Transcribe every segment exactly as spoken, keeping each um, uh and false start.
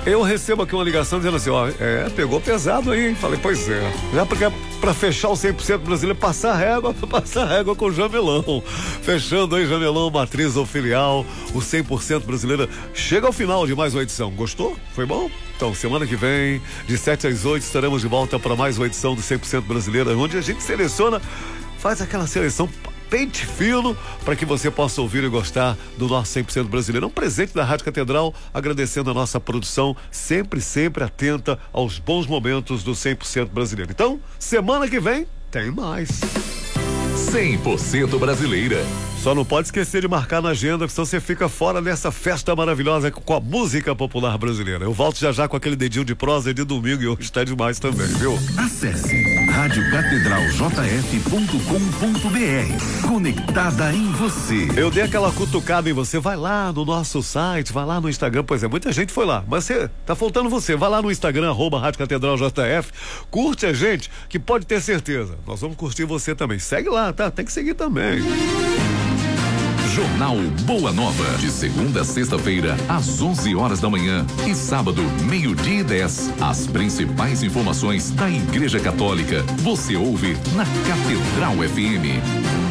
Eu recebo aqui uma ligação dizendo assim, ó, é, pegou pesado aí, hein? Falei, pois é. Já porque pra fechar o cem por cento brasileiro, passar régua, passar régua com o Jamelão. Fechando aí, Jamelão, matriz ou filial, o cem por cento brasileiro chega ao final de mais uma edição. Gostou? Foi bom? Então, semana que vem, de sete às oito, estaremos de volta para mais uma edição do cem por cento brasileiro, onde a gente seleciona, faz aquela seleção pente fino para que você possa ouvir e gostar do nosso cem por cento brasileiro. Um presente da Rádio Catedral, agradecendo a nossa produção, sempre, sempre atenta aos bons momentos do cem por cento brasileiro. Então, semana que vem, tem mais. cem por cento brasileira. Só não pode esquecer de marcar na agenda, senão você fica fora dessa festa maravilhosa com a música popular brasileira. Eu volto já já com aquele dedinho de prosa de domingo e hoje tá demais também, viu? Acesse rádio catedral j f ponto com ponto b r. Conectada em você. Eu dei aquela cutucada em você, vai lá no nosso site, vai lá no Instagram, pois é, muita gente foi lá, mas você, tá faltando você, vai lá no Instagram, arroba Rádio Catedral J F, curte a gente, que pode ter certeza, nós vamos curtir você também, segue lá, tá? Tem que seguir também. Jornal Boa Nova, de segunda a sexta-feira, às onze horas da manhã e sábado, meio-dia e dez. As principais informações da Igreja Católica, você ouve na Catedral F M.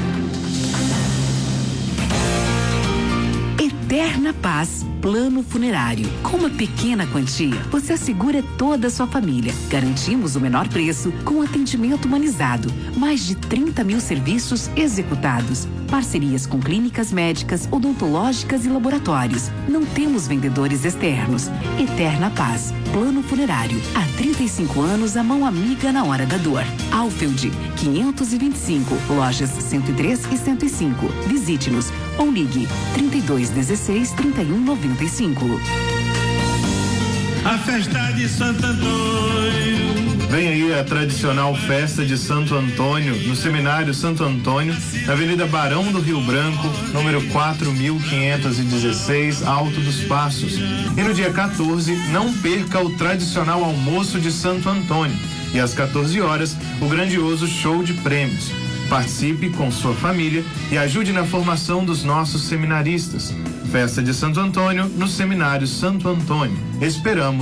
Eterna Paz, plano funerário. Com uma pequena quantia, você assegura toda a sua família. Garantimos o menor preço com atendimento humanizado. Mais de trinta mil serviços executados. Parcerias com clínicas médicas, odontológicas e laboratórios. Não temos vendedores externos. Eterna Paz, plano funerário. Há trinta e cinco anos, a mão amiga na hora da dor. Alfeld, quinhentos e vinte e cinco, lojas cento e três e cento e cinco. Visite-nos ou ligue trinta e dois dezesseis, trinta e um noventa e cinco. A festa de Santo Antônio. Vem aí a tradicional festa de Santo Antônio, no Seminário Santo Antônio, na Avenida Barão do Rio Branco, número quatro mil quinhentos e dezesseis, Alto dos Passos. E no dia quatorze, não perca o tradicional almoço de Santo Antônio. E às quatorze horas, o grandioso show de prêmios. Participe com sua família e ajude na formação dos nossos seminaristas. Festa de Santo Antônio, no Seminário Santo Antônio. Esperamos